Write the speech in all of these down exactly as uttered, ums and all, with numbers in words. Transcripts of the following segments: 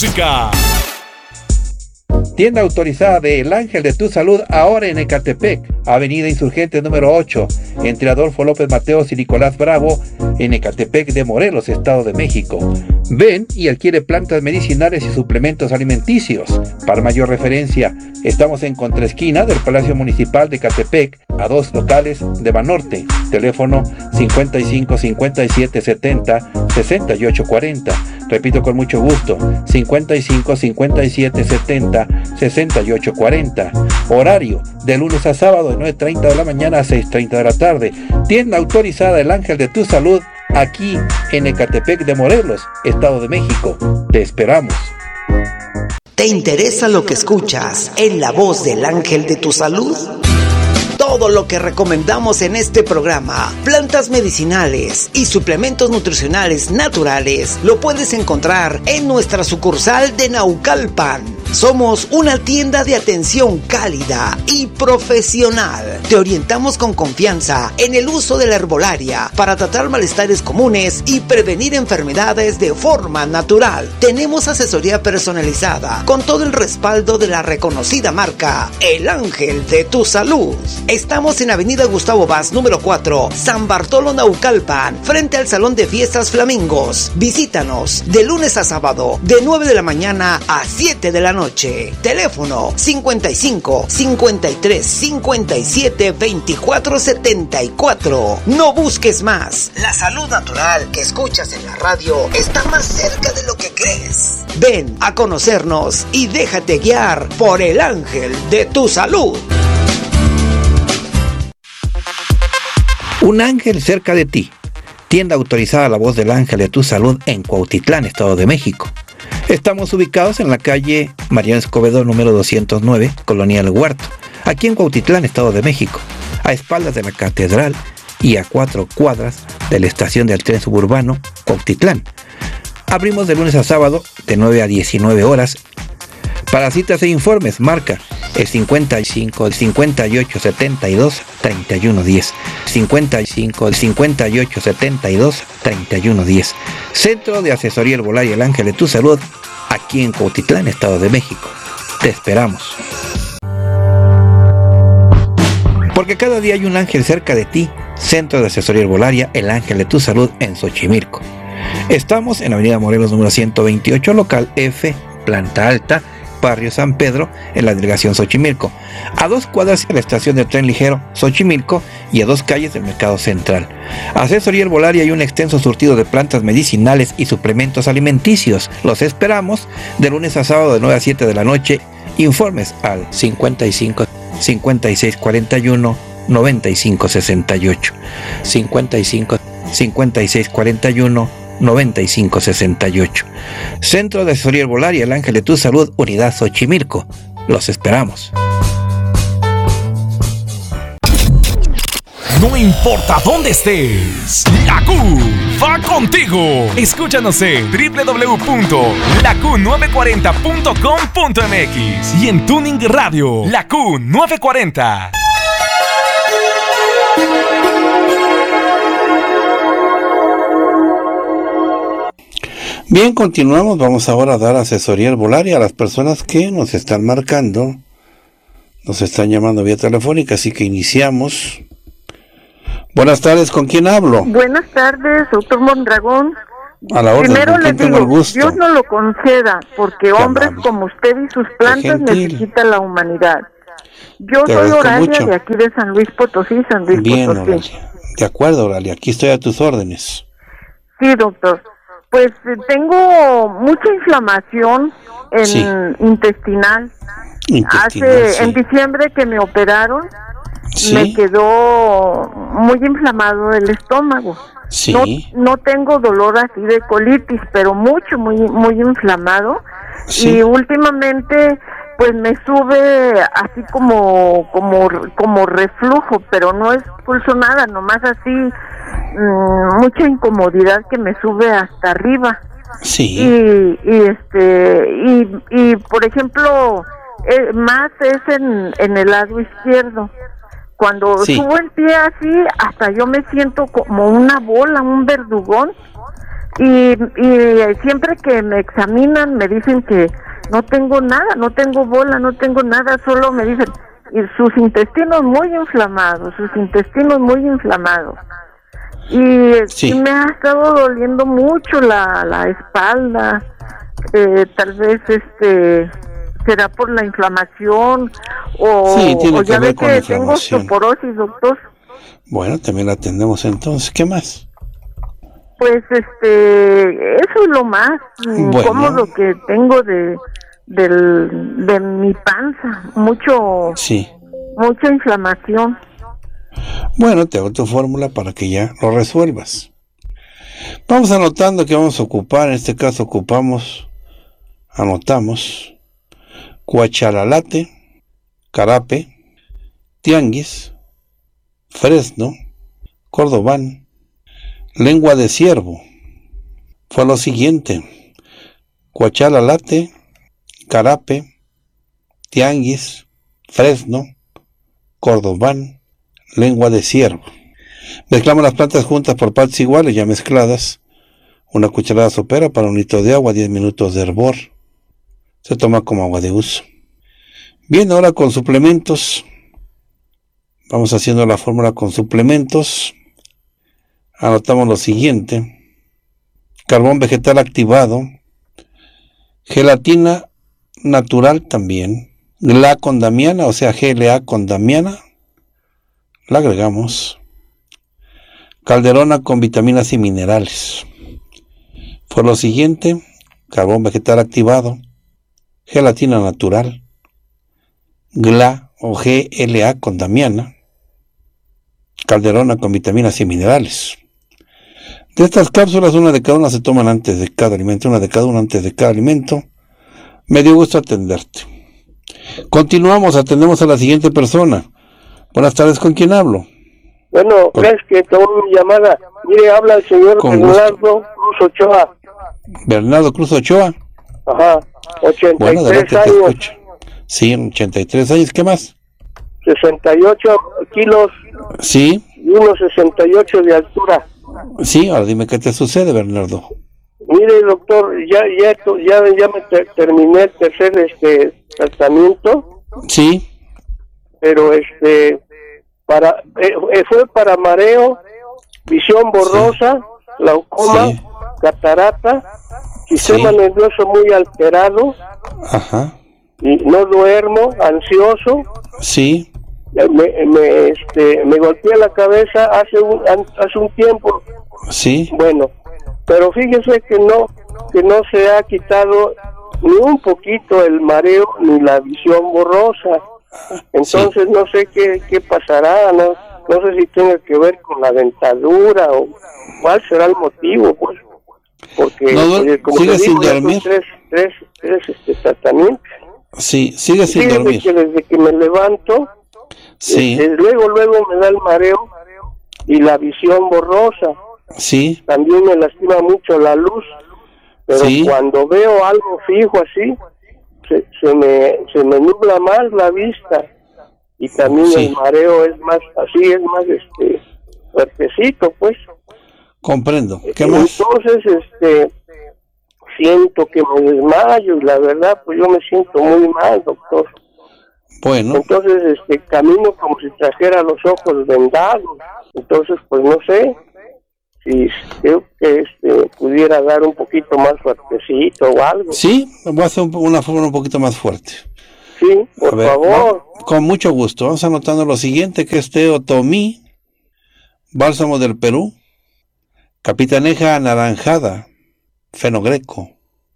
música. Tienda autorizada de El Ángel de tu Salud, ahora en Ecatepec, Avenida Insurgente número ocho, entre Adolfo López Mateos y Nicolás Bravo, en Ecatepec de Morelos, Estado de México. Ven y adquiere plantas medicinales y suplementos alimenticios. Para mayor referencia, estamos en contraesquina del Palacio Municipal de Ecatepec, a dos locales de Banorte. Teléfono cincuenta y cinco, cincuenta y siete, setenta, sesenta y ocho cuarenta. Repito con mucho gusto, cincuenta y cinco, cincuenta y siete, setenta, sesenta y ocho cuarenta. Horario de lunes a sábado de nueve treinta de la mañana a seis treinta de la tarde. Tienda autorizada El Ángel de tu Salud, aquí en Ecatepec de Morelos, Estado de México. Te esperamos. ¿Te interesa lo que escuchas en la voz del Ángel de tu Salud? Todo lo que recomendamos en este programa, plantas medicinales y suplementos nutricionales naturales, lo puedes encontrar en nuestra sucursal de Naucalpan. Somos una tienda de atención cálida y profesional. Te orientamos con confianza en el uso de la herbolaria para tratar malestares comunes y prevenir enfermedades de forma natural. Tenemos asesoría personalizada con todo el respaldo de la reconocida marca El Ángel de tu Salud. Estamos en Avenida Gustavo Vaz, número cuatro, San Bartolo, Naucalpan, frente al Salón de Fiestas Flamingos. Visítanos de lunes a sábado, de nueve de la mañana a siete de la noche. Teléfono cincuenta y cinco, cincuenta y tres, cincuenta y siete, veinticuatro setenta y cuatro. No busques más. La salud natural que escuchas en la radio está más cerca de lo que crees. Ven a conocernos y déjate guiar por El Ángel de tu Salud. Un ángel cerca de ti. Tienda autorizada La Voz del Ángel de tu Salud en Cuautitlán, Estado de México. Estamos ubicados en la calle Mariano Escobedo número doscientos nueve, Colonia El Huerto, aquí en Cuautitlán, Estado de México, a espaldas de la catedral y a cuatro cuadras de la estación del tren suburbano Cuautitlán. Abrimos de lunes a sábado de nueve a diecinueve horas. Para citas e informes, marca el cincuenta y cinco, el cincuenta y ocho, setenta y dos, treinta y uno diez. cincuenta y cinco, el cincuenta y ocho, setenta y dos, treinta y uno diez. Centro de Asesoría Herbolaria El Ángel de tu Salud, aquí en Cuautitlán, Estado de México. Te esperamos. Porque cada día hay un ángel cerca de ti. Centro de Asesoría Herbolaria El Ángel de tu Salud en Xochimilco. Estamos en Avenida Morelos número ciento veintiocho, local F, planta alta, barrio San Pedro, en la delegación Xochimilco, a dos cuadras de la estación de tren ligero Xochimilco y a dos calles del Mercado Central. Asesoría herbolaria y un extenso surtido de plantas medicinales y suplementos alimenticios. Los esperamos de lunes a sábado de nueve a siete de la noche. Informes al cincuenta y cinco, cincuenta y seis cuarenta y uno, noventa y cinco sesenta y ocho. cincuenta y cinco, cincuenta y seis cuarenta y uno, noventa y cinco sesenta y ocho. Centro de Asesoría Herbolaria El Ángel de tu Salud, Unidad Xochimilco. Los esperamos. No importa dónde estés, la Q va contigo. Escúchanos en doble u doble u doble u punto la q nueve cuarenta punto com punto m x y en Tuning Radio, La Q nueve cuarenta. Bien, continuamos. Vamos ahora a dar asesoría herbolaria a las personas que nos están marcando, nos están llamando vía telefónica, así que iniciamos. Buenas tardes, ¿con quién hablo? Buenas tardes, doctor Mondragón. A la orden. Primero le tengo el digo, gusto? Dios no lo conceda, porque Qué hombres amable. como usted y sus plantas necesita la humanidad. Yo Te soy agradezco Oralia mucho. de aquí de San Luis Potosí, San Luis Bien, Potosí. Oralia. De acuerdo, Oralia, aquí estoy a tus órdenes. Sí, doctor. Pues eh, tengo mucha inflamación en Sí. intestinal. Intestinal, Hace sí. en diciembre que me operaron, Sí. me quedó muy inflamado el estómago. Sí. No, no tengo dolor así de colitis, pero mucho, muy, muy inflamado. Sí. Y últimamente, pues me sube así como, como, como reflujo, pero no expulso nada, nomás así, mmm, mucha incomodidad que me sube hasta arriba. Sí. Y, y este, y, y por ejemplo, eh, más es en, en el lado izquierdo. Cuando Sí. subo el pie así, hasta yo me siento como una bola, un verdugón. Y, y siempre que me examinan me dicen que no tengo nada, no tengo bola, no tengo nada, solo me dicen, y sus intestinos muy inflamados, sus intestinos muy inflamados. Y, sí. y me ha estado doliendo mucho la, la espalda, eh, tal vez este será por la inflamación o, sí, tiene o que ya ver ve con que la tengo inflamación. osteoporosis, doctor. Bueno, también la atendemos entonces. ¿Qué más? Pues este, eso es lo más Bueno. incómodo que tengo de del de mi panza, mucho sí. mucha inflamación. Bueno, te hago tu fórmula para que ya lo resuelvas. Vamos anotando que vamos a ocupar, en este caso ocupamos, anotamos, cuachalalate, carape, tianguis, fresno, cordobán, lengua de ciervo. Fue lo siguiente: cuachalalate, carape, tianguis, fresno, cordobán, lengua de ciervo. Mezclamos las plantas juntas por partes iguales, ya mezcladas. Una cucharada sopera para un litro de agua, diez minutos de hervor. Se toma como agua de uso. Bien, ahora con suplementos. Vamos haciendo la fórmula con suplementos. Anotamos lo siguiente: carbón vegetal activado, gelatina natural también, glacondamiana, o sea, G L A con damiana, la agregamos, calderona con vitaminas y minerales. Fue lo siguiente: carbón vegetal activado, gelatina natural, Gla o G L A con damiana, calderona con vitaminas y minerales. De estas cápsulas, una de cada una se toman antes de cada alimento, una de cada una antes de cada alimento. Me dio gusto atenderte. Continuamos, atendemos a la siguiente persona. Buenas tardes, ¿con quién hablo? Bueno, Con... gracias que tomó mi llamada. Mire, habla el señor Con Bernardo Cruz Ochoa. Bernardo Cruz Ochoa. Ajá, ochenta Bueno, y adelante, tres te años. escucho. Sí, ochenta y tres años, ¿qué más? sesenta y ocho kilos Sí, y uno sesenta y ocho de altura. sí, ahora dime qué te sucede, Bernardo. Mire, doctor, ya ya ya, ya me ter- terminé el tercer este tratamiento, Sí, pero este para eh, eh, fue para mareo, visión borrosa, glaucoma, Sí. catarata, sistema Sí. nervioso muy alterado, ajá, y no duermo, ansioso. sí, Me, me, este, me golpeé la cabeza hace un, hace un tiempo. sí, Bueno, pero fíjese que no, que no se ha quitado ni un poquito el mareo ni la visión borrosa. Entonces sí. no sé qué, qué pasará, no, no sé si tenga que ver con la dentadura o cuál será el motivo, pues, porque no, oye, como sigue te sin digo, dormir. Tres, tres, tres este, tratamientos. Sí, sigue sin Fíjese dormir. que desde que me levanto, Sí, este, luego, luego me da el mareo y la visión borrosa. sí, También me lastima mucho la luz, pero sí. cuando veo algo fijo así, se, se me se me nubla más la vista y también Sí. el mareo es más así, es más este fuertecito, pues. Comprendo. ¿Qué más? Entonces, este, siento que me desmayo y la verdad, pues yo me siento muy mal, doctor. Bueno, Entonces, este, camino como si trajera los ojos vendados. Entonces, pues no sé si creo que este pudiera dar un poquito más fuertecito o algo. sí, voy a hacer un- una forma un poquito más fuerte. Sí, A por ver, favor. va- con mucho gusto. Vamos anotando lo siguiente, que es Teotomí, bálsamo del Perú, capitaneja anaranjada, fenogreco,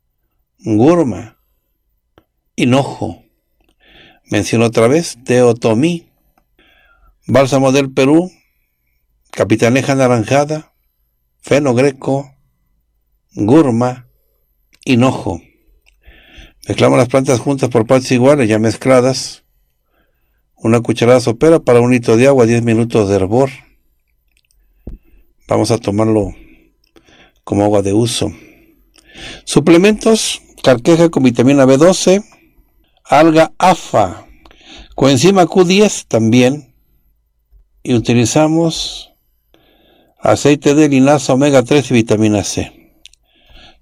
gurma, hinojo. Menciono otra vez, Teotomí, bálsamo del Perú, capitaneja anaranjada, fenogreco, gurma, hinojo. Mezclamos las plantas juntas por partes iguales, ya mezcladas. Una cucharada sopera para un litro de agua, diez minutos de hervor. Vamos a tomarlo como agua de uso. Suplementos: carqueja con vitamina B doce, alga afa, coenzima Q diez también. Y utilizamos aceite de linaza omega tres y vitamina C.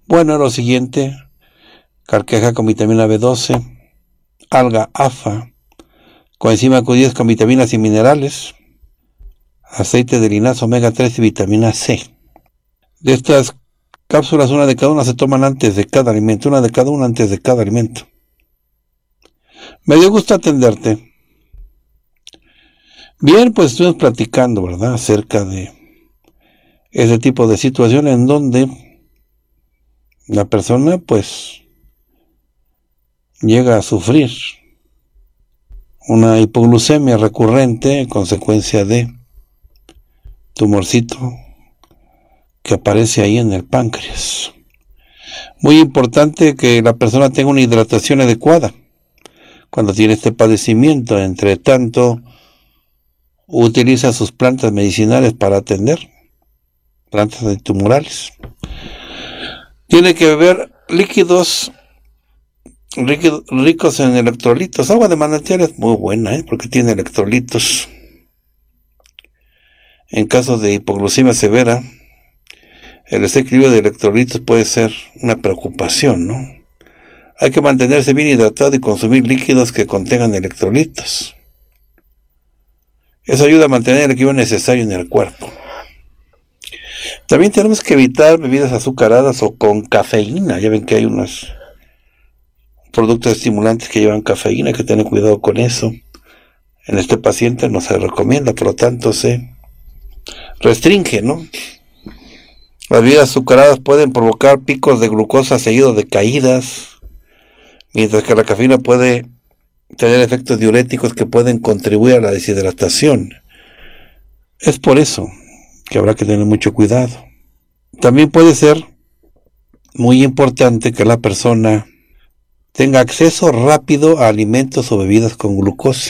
Bueno, lo siguiente: carqueja con vitamina B doce, alga afa, coenzima Q diez con vitaminas y minerales, aceite de linaza omega tres y vitamina C. De estas cápsulas, una de cada una se toman antes de cada alimento, una de cada una antes de cada alimento. Me dio gusto atenderte. Bien, pues estuvimos platicando, ¿verdad?, acerca de ese tipo de situación en donde la persona, pues, llega a sufrir una hipoglucemia recurrente en consecuencia de tumorcito que aparece ahí en el páncreas. Muy importante que la persona tenga una hidratación adecuada cuando tiene este padecimiento. Entre tanto, utiliza sus plantas medicinales para atender, plantas antitumorales. Tiene que beber líquidos ricos en electrolitos. Agua de manantial es muy buena, ¿eh? porque tiene electrolitos. En caso de hipoglucemia severa, el desequilibrio de electrolitos puede ser una preocupación, ¿no? Hay que mantenerse bien hidratado y consumir líquidos que contengan electrolitos. Eso ayuda a mantener el equilibrio necesario en el cuerpo. También tenemos que evitar bebidas azucaradas o con cafeína. Ya ven que hay unos productos estimulantes que llevan cafeína, hay que tener cuidado con eso. En este paciente no se recomienda, por lo tanto se restringe, ¿no? Las bebidas azucaradas pueden provocar picos de glucosa seguidos de caídas, mientras que la cafeína puede tener efectos diuréticos que pueden contribuir a la deshidratación. Es por eso que habrá que tener mucho cuidado. También puede ser muy importante que la persona tenga acceso rápido a alimentos o bebidas con glucosa,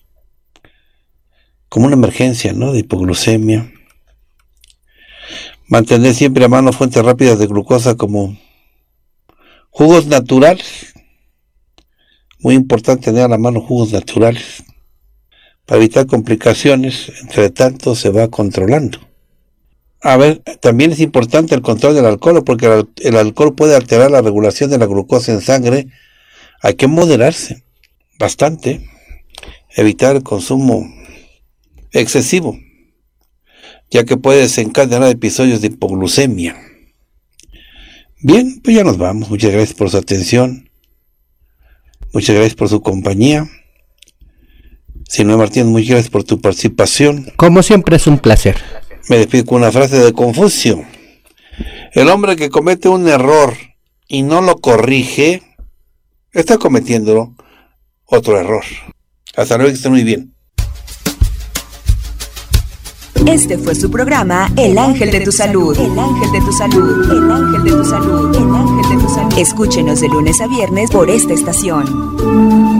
como una emergencia, ¿no?, de hipoglucemia. Mantener siempre a mano fuentes rápidas de glucosa como jugos naturales. Muy importante tener a la mano jugos naturales para evitar complicaciones. Entre tanto se va controlando. A ver, también es importante el control del alcohol, porque el, el alcohol puede alterar la regulación de la glucosa en sangre. Hay que moderarse bastante, evitar el consumo excesivo, ya que puede desencadenar episodios de hipoglucemia. Bien, pues ya nos vamos. Muchas gracias por su atención. Muchas gracias por su compañía. Sinue Martínez, muchas gracias por tu participación. Como siempre es un placer. Me despido con una frase de Confucio: el hombre que comete un error y no lo corrige, está cometiendo otro error. Hasta luego, que estén muy bien. Este fue su programa El Ángel de tu Salud. El Ángel de tu Salud. El Ángel de tu Salud. El Ángel de tu Salud. Escúchenos de lunes a viernes por esta estación.